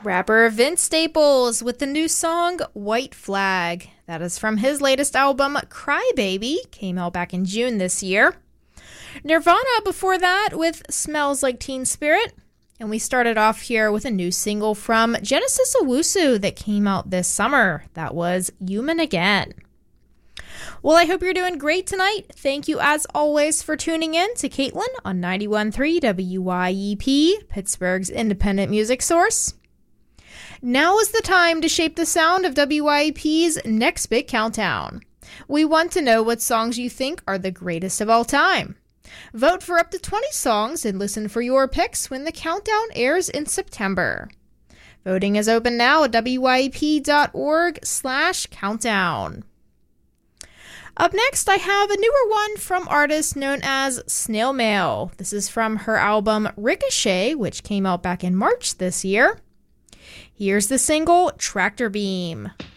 Rapper Vince Staples with the new song White Flag. That is from his latest album, Cry Baby, came out back in June this year. Nirvana before that with Smells Like Teen Spirit. And we started off here with a new single from Genesis Owusu that came out this summer. That was Human Again. Well, I hope you're doing great tonight. Thank you, as always, for tuning in to Caitlin on 91.3 WYEP, Pittsburgh's independent music source. Now is the time to shape the sound of WYEP's Next Big Countdown. We want to know what songs you think are the greatest of all time. Vote for up to 20 songs and listen for your picks when the countdown airs in September. Voting is open now at wyep.org/countdown. Up next, I have a newer one from artist known as Snail Mail. This is from her album Ricochet, which came out back in March this year. Here's the single Tractor Beam.